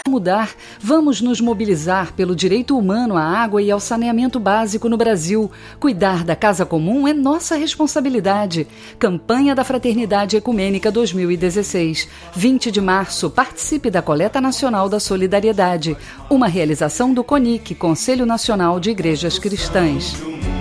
Mudar, vamos nos mobilizar pelo direito humano à água e ao saneamento básico no Brasil. Cuidar da casa comum é nossa responsabilidade. Campanha da Fraternidade Ecumênica 2016. 20 de março, participe da Coleta Nacional da Solidariedade. Uma realização do CONIC, Conselho Nacional de Igrejas Cristãs.